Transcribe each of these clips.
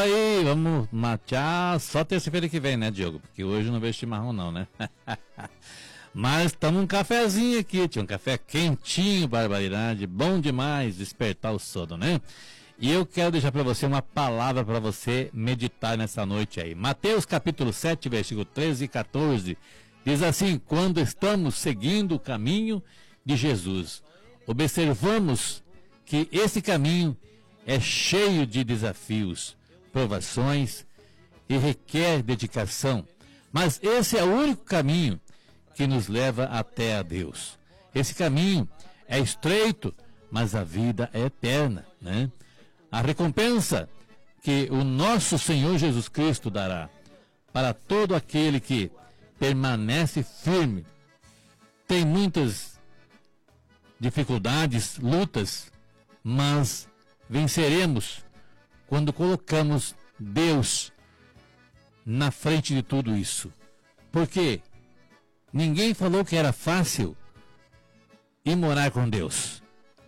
Aí, vamos matear só terça-feira que vem, né, Diogo? Porque hoje não vejo chimarrão não, né? Mas estamos um cafezinho aqui, tinha um café quentinho, barbaridade, bom demais despertar o sono, né? E eu quero deixar para você uma palavra para você meditar nessa noite aí. Mateus capítulo 7, versículo 13 e 14, diz assim: quando estamos seguindo o caminho de Jesus, observamos que esse caminho é cheio de desafios, provações e requer dedicação, mas esse é o único caminho que nos leva até a Deus. Esse caminho é estreito, mas a vida é eterna, né? A recompensa que o nosso Senhor Jesus Cristo dará para todo aquele que permanece firme. Tem muitas dificuldades, lutas, mas venceremos quando colocamos Deus na frente de tudo isso. Porque ninguém falou que era fácil ir morar com Deus.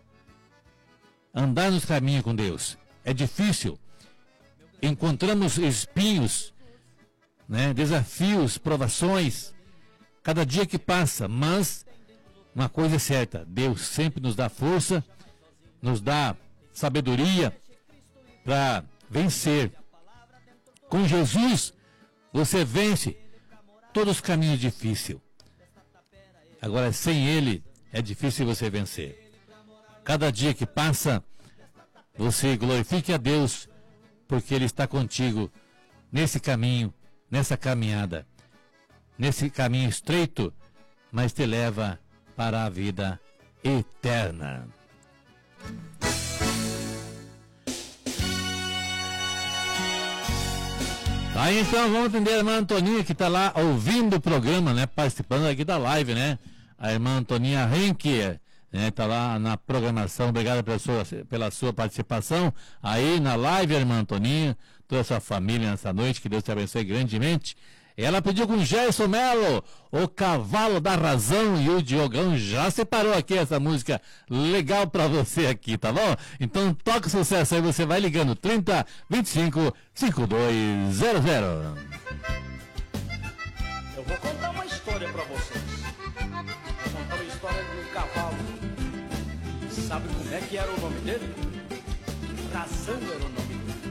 Andar nos caminhos com Deus é difícil. Encontramos espinhos, né, desafios, provações, cada dia que passa, mas uma coisa é certa: Deus sempre nos dá força, nos dá sabedoria para vencer. Com Jesus, você vence todos os caminhos difíceis. Agora, sem Ele, é difícil você vencer. Cada dia que passa, você glorifique a Deus, porque Ele está contigo nesse caminho, nessa caminhada, nesse caminho estreito, mas te leva para a vida eterna. Aí então vamos atender a irmã Antoninha, que está lá ouvindo o programa, né? Participando aqui da live, né? A irmã Antoninha Henke, né? Está lá na programação. Obrigado pela sua participação aí na live, irmã Antoninha, toda a sua família nessa noite, que Deus te abençoe grandemente. Ela pediu com Gerson Melo, O Cavalo da Razão, e o Diogão já separou aqui essa música legal pra você aqui, tá bom? Então toca o sucesso aí, você vai ligando 30 25 5200. Eu vou contar uma história pra vocês. Vou contar uma história de um cavalo. Sabe como é que era o nome dele? Razão era o